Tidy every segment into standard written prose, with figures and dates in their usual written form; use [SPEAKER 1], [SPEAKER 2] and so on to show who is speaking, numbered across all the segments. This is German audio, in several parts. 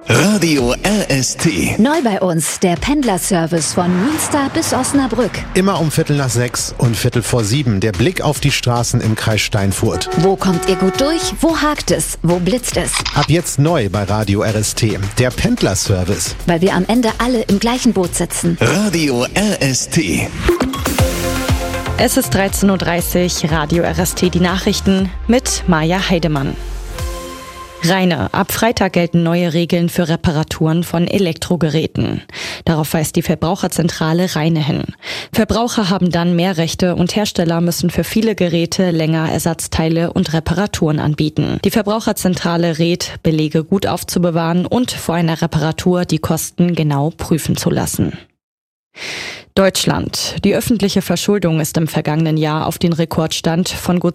[SPEAKER 1] Radio RST.
[SPEAKER 2] Neu bei uns der Pendlerservice von Münster bis Osnabrück.
[SPEAKER 3] Immer um 5:45 und 6:45 der Blick auf die Straßen im Kreis Steinfurt.
[SPEAKER 2] Wo kommt ihr gut durch? Wo hakt es? Wo blitzt es?
[SPEAKER 3] Ab jetzt neu bei Radio RST, der Pendlerservice.
[SPEAKER 2] Weil wir am Ende alle im gleichen Boot sitzen.
[SPEAKER 1] Radio RST.
[SPEAKER 4] Es ist 13:30 Uhr, Radio RST, die Nachrichten mit Maja Heidemann. Rheine. Ab Freitag gelten neue Regeln für Reparaturen von Elektrogeräten. Darauf weist die Verbraucherzentrale Rheine hin. Verbraucher haben dann mehr Rechte und Hersteller müssen für viele Geräte länger Ersatzteile und Reparaturen anbieten. Die Verbraucherzentrale rät, Belege gut aufzubewahren und vor einer Reparatur die Kosten genau prüfen zu lassen. Deutschland. Die öffentliche Verschuldung ist im vergangenen Jahr auf den Rekordstand von gut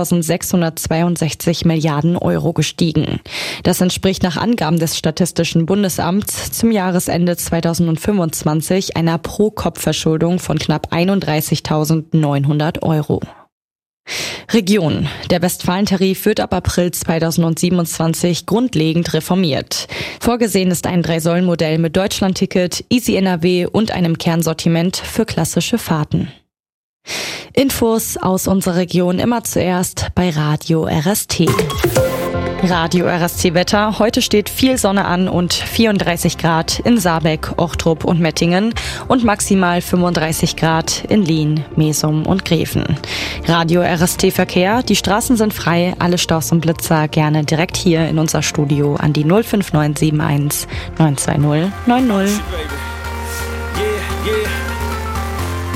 [SPEAKER 4] 2.662 Milliarden Euro gestiegen. Das entspricht nach Angaben des Statistischen Bundesamts zum Jahresende 2025 einer Pro-Kopf-Verschuldung von knapp 31.900 Euro. Region. Der Westfalentarif wird ab April 2027 grundlegend reformiert. Vorgesehen ist ein 3-Säulen-Modell mit Deutschlandticket, Easy NRW und einem Kernsortiment für klassische Fahrten. Infos aus unserer Region immer zuerst bei Radio RST. Radio RST Wetter. Heute steht viel Sonne an und 34 Grad in Saarbeck, Ochtrup und Mettingen und maximal 35 Grad in Lien, Mesum und Greven. Radio RST Verkehr. Die Straßen sind frei. Alle Staus und Blitzer gerne direkt hier in unser Studio an die 05971 920 90.